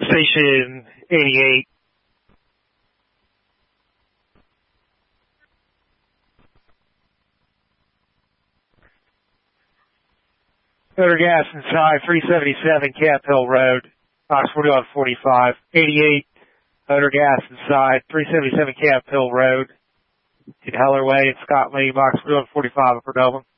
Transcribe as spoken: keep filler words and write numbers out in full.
Station eighty-eight. Motor gas inside, three seventy-seven Cap Hill Road, Box forty-one forty-five. eighty-eight, motor gas inside, three seventy-seven Cap Hill Road, in Heller Way in Scott Lane, Box forty-one forty-five, Upper Dublin.